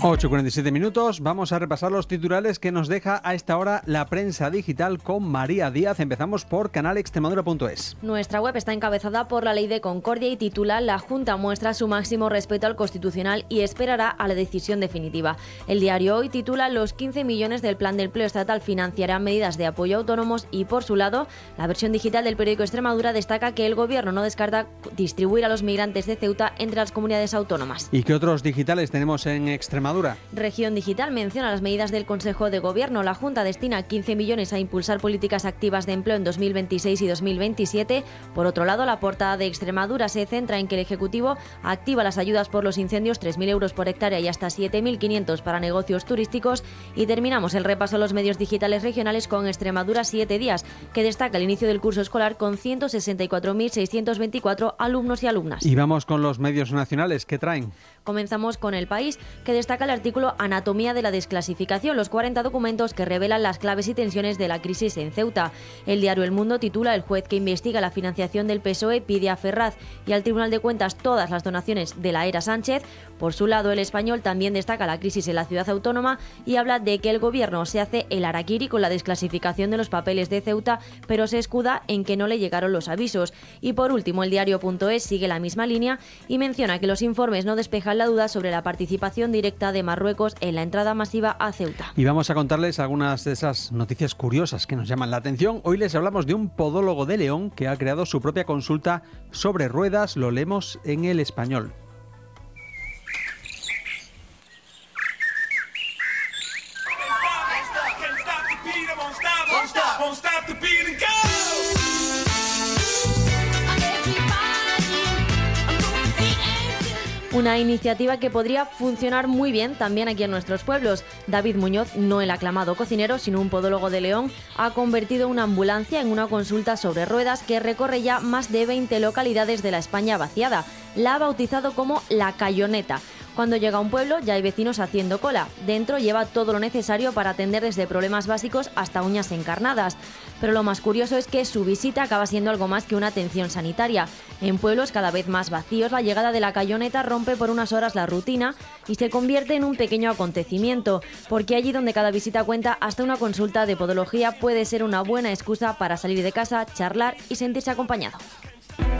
8:47 minutos, vamos a repasar los titulares que nos deja a esta hora la prensa digital con María Díaz. Empezamos por canalextremadura.es. Nuestra web está encabezada por la Ley de Concordia y titula: La Junta muestra su máximo respeto al Constitucional y esperará a la decisión definitiva. El diario Hoy titula: Los 15 millones del Plan de Empleo Estatal financiarán medidas de apoyo a autónomos y, por su lado, la versión digital del periódico Extremadura destaca que el Gobierno no descarta distribuir a los migrantes de Ceuta entre las comunidades autónomas. ¿Y qué otros digitales tenemos en Extremadura? Región Digital menciona las medidas del Consejo de Gobierno. La Junta destina 15 millones a impulsar políticas activas de empleo en 2026 y 2027. Por otro lado, la portada de Extremadura se centra en que el Ejecutivo activa las ayudas por los incendios, 3.000 euros por hectárea y hasta 7.500 para negocios turísticos. Y terminamos el repaso a los medios digitales regionales con Extremadura 7 días, que destaca el inicio del curso escolar con 164.624 alumnos y alumnas. Y vamos con los medios nacionales, ¿qué traen? Comenzamos con El País, que destaca el artículo Anatomía de la desclasificación, los 40 documentos que revelan las claves y tensiones de la crisis en Ceuta. El diario El Mundo titula: El juez que investiga la financiación del PSOE pide a Ferraz y al Tribunal de Cuentas todas las donaciones de la era Sánchez. Por su lado, El Español también destaca la crisis en la ciudad autónoma y habla de que el Gobierno se hace el harakiri con la desclasificación de los papeles de Ceuta, pero se escuda en que no le llegaron los avisos. Y por último, el diario.es sigue la misma línea y menciona que los informes no despejan la duda sobre la participación directa de Marruecos en la entrada masiva a Ceuta. Y vamos a contarles algunas de esas noticias curiosas que nos llaman la atención. Hoy les hablamos de un podólogo de León que ha creado su propia consulta sobre ruedas. Lo leemos en El Español. Una iniciativa que podría funcionar muy bien también aquí en nuestros pueblos. David Muñoz, no el aclamado cocinero, sino un podólogo de León, ha convertido una ambulancia en una consulta sobre ruedas que recorre ya más de 20 localidades de la España vaciada. La ha bautizado como La Cayoneta. Cuando llega a un pueblo ya hay vecinos haciendo cola. Dentro lleva todo lo necesario para atender desde problemas básicos hasta uñas encarnadas. Pero lo más curioso es que su visita acaba siendo algo más que una atención sanitaria. En pueblos cada vez más vacíos, la llegada de La Cayoneta rompe por unas horas la rutina y se convierte en un pequeño acontecimiento, porque allí donde cada visita cuenta, hasta una consulta de podología puede ser una buena excusa para salir de casa, charlar y sentirse acompañado.